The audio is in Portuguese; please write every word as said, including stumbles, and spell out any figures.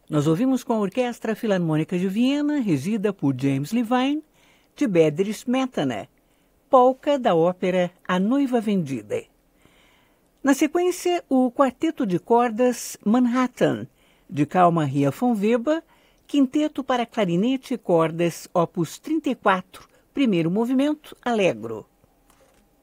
Nós ouvimos com a Orquestra Filarmônica de Viena, regida por James Levine, de Bedřich Smetana, polca da ópera A Noiva Vendida. Na sequência, o quarteto de cordas Manhattan, de Carl Maria von Weber, quinteto para clarinete e cordas, opus trinta e quatro, primeiro movimento, Allegro.